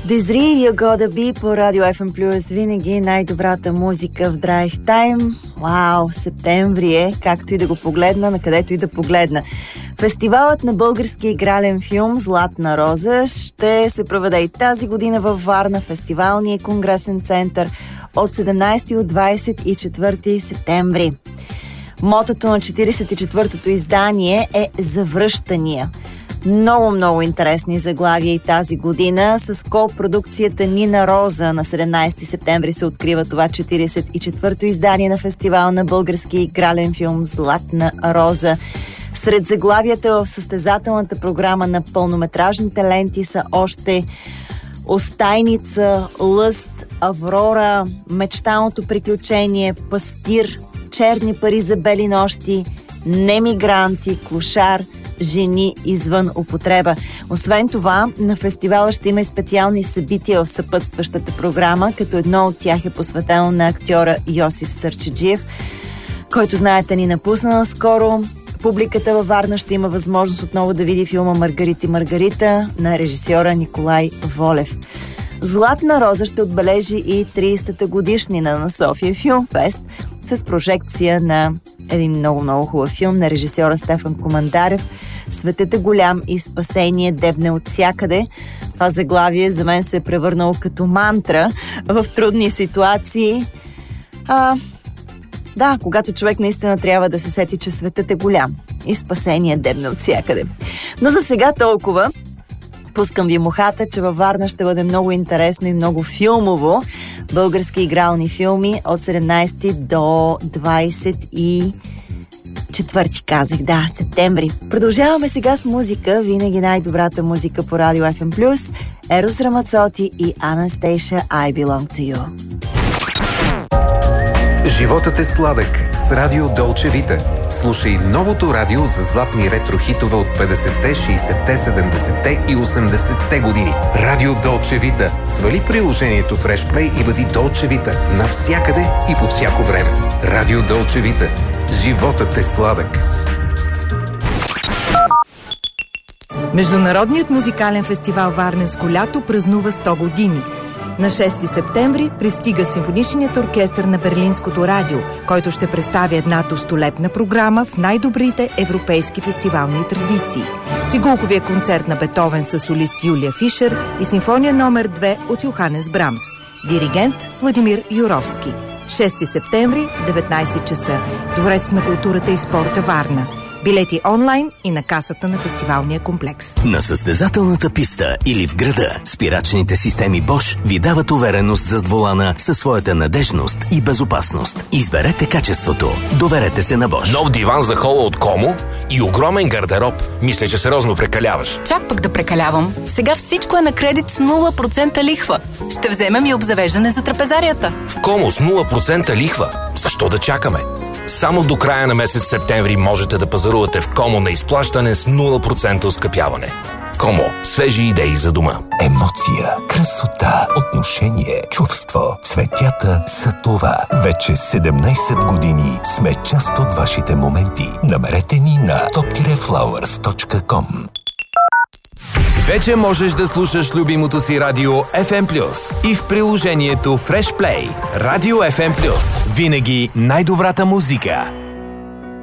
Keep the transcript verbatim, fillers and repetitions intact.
Дезри и Ягода Би по Радио Еф Ем Плюс. Винаги най-добрата музика в драйв тайм. Вау, септември е, както и да го погледна, на където и да погледна. Фестивалът на български игрален филм «Златна роза» ще се проведе и тази година във Варна, фестивалния конгресен център от седемнайсети до двайсет и четвърти септември. Мотото на четирийсет и четвъртото издание е «Завръщания». Много-много интересни заглавия и тази година. С копродукцията Нина Роза на седемнайсети септември се открива това четирийсет и четвърто издание на фестивал на български игрален филм «Златна роза». Сред заглавията в състезателната програма на пълнометражните ленти са още «Остайница», «Лъст», «Аврора», «Мечтаното приключение», «Пастир», «Черни пари за бели нощи», «Немигранти», «Клошар», «Жени извън употреба». Освен това, на фестивала ще има и специални събития в съпътстващата програма, като едно от тях е посветено на актьора Йосиф Сърчеджиев, който, знаете, ни напусна наскоро. Публиката във Варна ще има възможност отново да види филма «Маргарита и Маргарита» на режисьора Николай Волев. «Златна роза» ще отбележи и трийсетата годишнина на София Филм Фест с прожекция на един много-много хубав филм на режисьора Стефан Командарев. «Светът е голям и спасение дебне от всякъде». Това заглавие за мен се е превърнало като мантра в трудни ситуации. А, да, когато човек наистина трябва да се сети, че светът е голям и спасение дебне от всякъде. Но за сега толкова. Пускам ви мухата, че във Варна ще бъде много интересно и много филмово. Български игрални филми от седемнайсети до двайсет и четвърти, казах, да, септември. Продължаваме сега с музика, винаги най-добрата музика по Радио Еф Ем Плюс. Ерос Рамацоти и Анастейша I Belong to You. Животът е сладък с Радио Долче Вита. Слушай новото радио за златни ретро-хитове от петдесетте, шейсетте, седемдесетте и осемдесетте години. Радио Долче Вита. Свали приложението Fresh Play и бъди Долче Вита навсякъде и по всяко време. Радио Долче Вита. Животът е сладък. Международният музикален фестивал Варненско лято празнува сто години. На шести септември пристига симфоничният оркестър на Берлинското радио, който ще представи една достолепна програма в най-добрите европейски фестивални традиции. Цигулковия концерт на Бетовен с солист Юлия Фишер и симфония номер две от Йоханес Брамс. Диригент Владимир Юровски. шести септември, деветнайсет часа. Дворец на културата и спорта Варна. Билети онлайн и на касата на фестивалния комплекс. На състезателната писта или в града спирачните системи Bosch ви дават увереност зад волана със своята надежност и безопасност. Изберете качеството. Доверете се на Bosch. Нов диван за хола от Комо и огромен гардероб. Мисля, че сериозно прекаляваш. Чак пък да прекалявам. Сега всичко е на кредит с нула процента лихва. Ще вземем и обзавеждане за трапезарията. В Комо с нула процента лихва. Защо да чакаме? Само до края на месец септември можете да пазарувате в Комо на изплащане с нула процента оскъпяване. Комо. Свежи идеи за дома. Емоция, красота, отношение, чувство. Цветята са това. Вече седемнайсет години сме част от вашите моменти. Намерете ни на топ флауърс точка ком. Вече можеш да слушаш любимото си радио Еф Ем Плюс и в приложението Fresh Play. Радио Еф Ем Плюс. Винаги най-добрата музика.